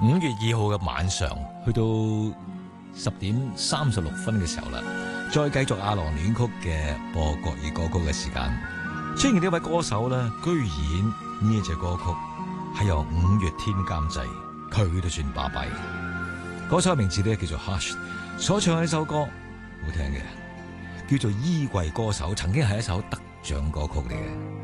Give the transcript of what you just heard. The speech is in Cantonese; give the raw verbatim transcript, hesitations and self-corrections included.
五月二號嘅晚上，去到十點三十六分嘅時候啦，再繼續阿郎戀曲嘅播國語歌曲嘅時間。出現呢位歌手咧，居然呢一隻歌曲係由五月天監製，佢都算巴閉。歌手嘅名字咧叫做 Hush， 所唱嘅呢首歌好聽嘅，叫做《衣櫃歌手》，曾經係一首得獎歌曲嚟嘅。